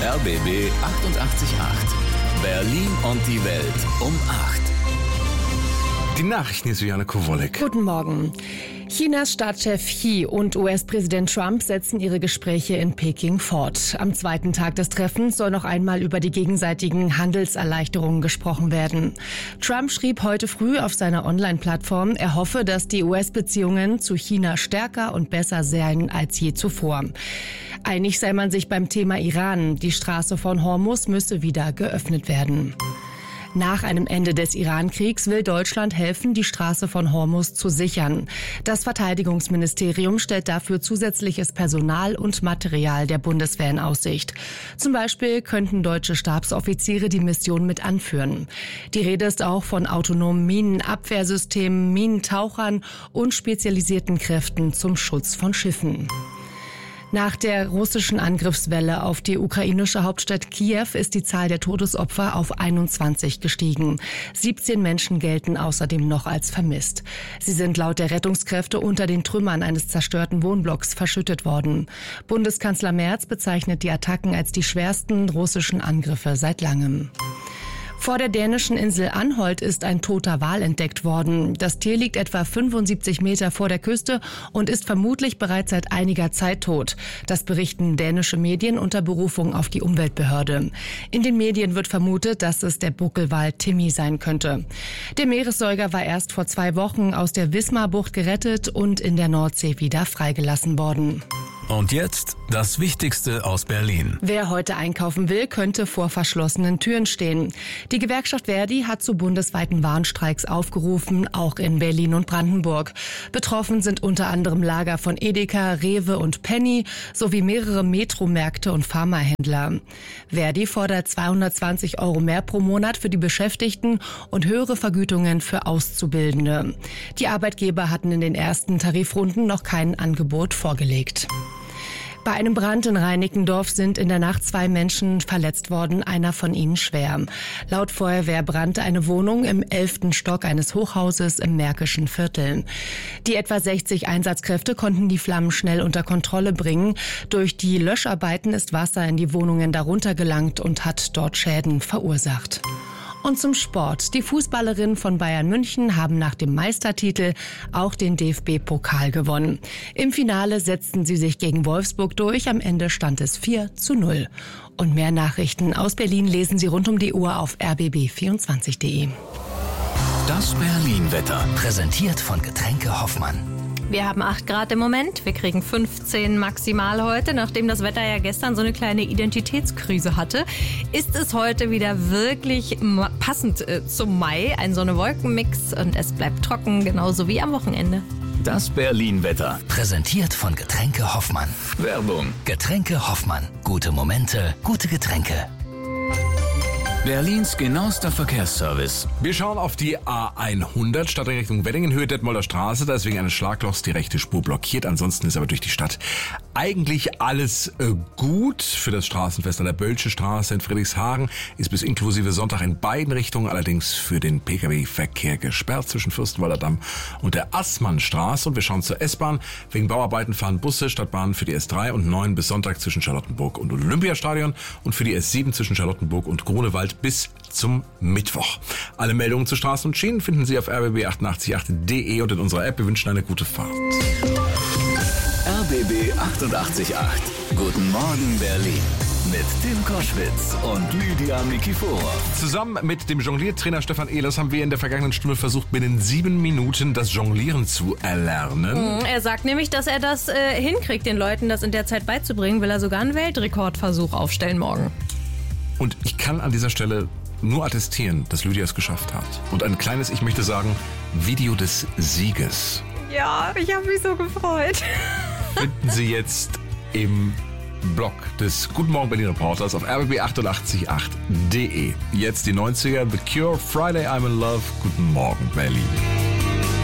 RBB 888. Berlin und die Welt um 8. Die Nachrichten ist Juliane Kowolek. Guten Morgen. Chinas Staatschef Xi und US-Präsident Trump setzen ihre Gespräche in Peking fort. Am zweiten Tag des Treffens soll noch einmal über die gegenseitigen Handelserleichterungen gesprochen werden. Trump schrieb heute früh auf seiner Online-Plattform, er hoffe, dass die US-Beziehungen zu China stärker und besser seien als je zuvor. Einig sei man sich beim Thema Iran. Die Straße von Hormuz müsse wieder geöffnet werden. Nach einem Ende des Iran-Kriegs will Deutschland helfen, die Straße von Hormuz zu sichern. Das Verteidigungsministerium stellt dafür zusätzliches Personal und Material der Bundeswehr in Aussicht. Zum Beispiel könnten deutsche Stabsoffiziere die Mission mit anführen. Die Rede ist auch von autonomen Minenabwehrsystemen, Minentauchern und spezialisierten Kräften zum Schutz von Schiffen. Nach der russischen Angriffswelle auf die ukrainische Hauptstadt Kiew ist die Zahl der Todesopfer auf 21 gestiegen. 17 Menschen gelten außerdem noch als vermisst. Sie sind laut der Rettungskräfte unter den Trümmern eines zerstörten Wohnblocks verschüttet worden. Bundeskanzler Merz bezeichnet die Attacken als die schwersten russischen Angriffe seit langem. Vor der dänischen Insel Anholt ist ein toter Wal entdeckt worden. Das Tier liegt etwa 75 Meter vor der Küste und ist vermutlich bereits seit einiger Zeit tot. Das berichten dänische Medien unter Berufung auf die Umweltbehörde. In den Medien wird vermutet, dass es der Buckelwal Timmy sein könnte. Der Meeressäuger war erst vor 2 Wochen aus der Wismarbucht gerettet und in der Nordsee wieder freigelassen worden. Und jetzt das Wichtigste aus Berlin. Wer heute einkaufen will, könnte vor verschlossenen Türen stehen. Die Gewerkschaft Verdi hat zu bundesweiten Warnstreiks aufgerufen, auch in Berlin und Brandenburg. Betroffen sind unter anderem Lager von Edeka, Rewe und Penny sowie mehrere Metromärkte und Pharmahändler. Verdi fordert 220 € mehr pro Monat für die Beschäftigten und höhere Vergütungen für Auszubildende. Die Arbeitgeber hatten in den ersten Tarifrunden noch kein Angebot vorgelegt. Bei einem Brand in Reinickendorf sind in der Nacht 2 Menschen verletzt worden, einer von ihnen schwer. Laut Feuerwehr brannte eine Wohnung im 11. Stock eines Hochhauses im Märkischen Viertel. Die etwa 60 Einsatzkräfte konnten die Flammen schnell unter Kontrolle bringen. Durch die Löscharbeiten ist Wasser in die Wohnungen darunter gelangt und hat dort Schäden verursacht. Und zum Sport. Die Fußballerinnen von Bayern München haben nach dem Meistertitel auch den DFB-Pokal gewonnen. Im Finale setzten sie sich gegen Wolfsburg durch. Am Ende stand es 4:0. Und mehr Nachrichten aus Berlin lesen Sie rund um die Uhr auf rbb24.de. Das Berlin-Wetter, präsentiert von Getränke Hoffmann. Wir haben 8 Grad im Moment, wir kriegen 15 maximal heute. Nachdem das Wetter ja gestern so eine kleine Identitätskrise hatte, ist es heute wieder wirklich passend zum Mai. Ein Sonne-Wolken-Mix und es bleibt trocken, genauso wie am Wochenende. Das Berlin-Wetter, präsentiert von Getränke Hoffmann. Werbung. Getränke Hoffmann. Gute Momente, gute Getränke. Berlins genauester Verkehrsservice. Wir schauen auf die A100, Stadtrichtung Weddingen-Höhe Detmolder Straße. Da ist wegen eines Schlaglochs die rechte Spur blockiert. Ansonsten ist aber durch die Stadt eigentlich alles gut. Für das Straßenfest an der Bölsche Straße in Friedrichshagen ist bis inklusive Sonntag in beiden Richtungen allerdings für den Pkw-Verkehr gesperrt zwischen Fürstenwalder Damm und der Assmannstraße. Und wir schauen zur S-Bahn. Wegen Bauarbeiten fahren Busse, Stadtbahnen für die S3 und 9 bis Sonntag zwischen Charlottenburg und Olympiastadion und für die S7 zwischen Charlottenburg und Grunewald bis zum Mittwoch. Alle Meldungen zu Straßen und Schienen finden Sie auf rbb888.de und in unserer App. Wir wünschen eine gute Fahrt. RBB 888. Guten Morgen Berlin. Mit Tim Koschwitz und Lydia Mikiforov. Zusammen mit dem Jongliertrainer Stefan Ehlers haben wir in der vergangenen Stunde versucht, binnen 7 Minuten das Jonglieren zu erlernen. Er sagt nämlich, dass er das hinkriegt, den Leuten das in der Zeit beizubringen. Will er sogar einen Weltrekordversuch aufstellen morgen. Und ich kann an dieser Stelle nur attestieren, dass Lydia es geschafft hat. Und ein kleines, ich möchte sagen, Video des Sieges. Ja, ich habe mich so gefreut. Finden Sie jetzt im Blog des Guten Morgen Berlin Reporters auf rbb888.de. Jetzt die 90er, The Cure, Friday I'm in Love. Guten Morgen Berlin.